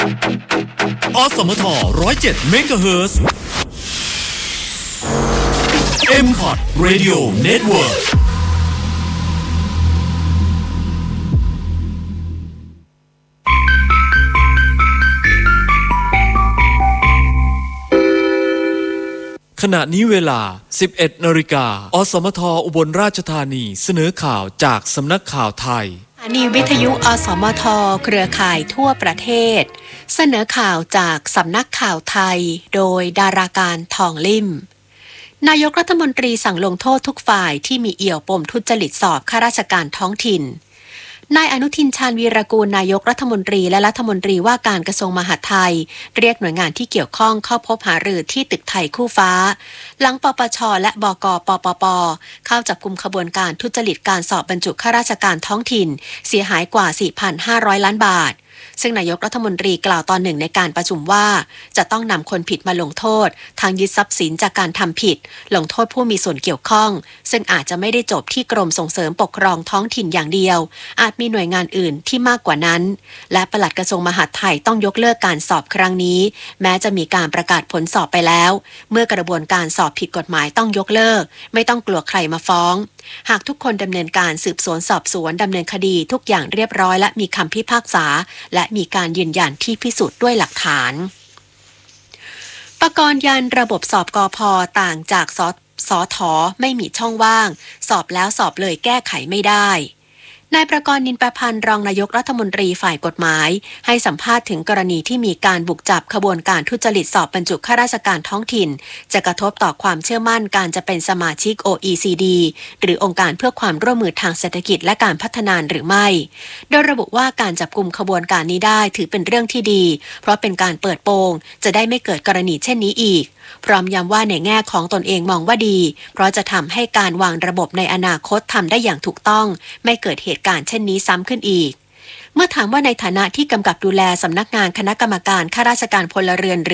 อสมท107เมกะเฮิรตซ์ M-Pod Radio Networkขณะนี้เวลา 11 นาฬิกาอสมทอุบลราชธานีเสนอข่าวจากสำนักข่าวไทยสถานีวิทยุอสมทเครือข่ายทั่วประเทศเสนอข่าวจากสำนักข่าวไทยโดยดาราการทองลิ่มนายกรัฐมนตรีสั่งลงโทษทุกฝ่ายที่มีเอี่ยวปมทุจริตสอบข้าราชการท้องถิ่นนายอนุทินชาญวีรกูลนายกรัฐมนตรีและรัฐมนตรีว่าการกระทรวงมหาดไทยเรียกหน่วยงานที่เกี่ยวข้องเข้าพบหารือที่ตึกไทยคู่ฟ้าหลังปปชและบก.ปปป.เข้าจับกุมขบวนการทุจริตการสอบบรรจุข้าราชการท้องถิ่นเสียหายกว่า 4,500 ล้านบาทซึ่งนายกรัฐมนตรีกล่าวตอนหนึ่งในการประชุมว่าจะต้องนำคนผิดมาลงโทษทางยึดทรัพย์สินจากการทำผิดลงโทษผู้มีส่วนเกี่ยวข้องซึ่งอาจจะไม่ได้จบที่กรมส่งเสริมปกครองท้องถิ่นอย่างเดียวอาจมีหน่วยงานอื่นที่มากกว่านั้นและปลัดกระทรวงมหาดไทยต้องยกเลิกการสอบครั้งนี้แม้จะมีการประกาศผลสอบไปแล้วเมื่อกระบวนการสอบผิดกฎหมายต้องยกเลิกไม่ต้องกลัวใครมาฟ้องหากทุกคนดำเนินการสืบสวนสอบสวนดำเนินคดีทุกอย่างเรียบร้อยและมีคำพิพากษาและมีการยืนยันที่พิสูจน์ด้วยหลักฐานปกรณ์ยันระบบสอบกพ.ต่างจากสท.ไม่มีช่องว่างสอบแล้วสอบเลยแก้ไขไม่ได้นายประกรณ์นินประพันธ์รองนายกรัฐมนตรีฝ่ายกฎหมายให้สัมภาษณ์ถึงกรณีที่มีการบุกจับขบวนการทุจริตสอบบรรจุข้าราชการท้องถิ่นจะกระทบต่อความเชื่อมั่นการจะเป็นสมาชิก OECD หรือองค์การเพื่อความร่วมมือทางเศรษฐกิจและการพัฒนาหรือไม่โดยระบุว่าการจับกุมขบวนการนี้ได้ถือเป็นเรื่องที่ดีเพราะเป็นการเปิดโปงจะได้ไม่เกิดกรณีเช่นนี้อีกพร้อมย้ำว่าในแง่ของตนเองมองว่าดีเพราะจะทำให้การวางระบบในอนาคตทำได้อย่างถูกต้องไม่เกิดเหตุการณ์เช่นนี้ซ้ำขึ้นอีกเมื่อถามว่าในฐานะที่กำกับดูแลสำนักงานคณะกรรมการข้าราชการพลเรือน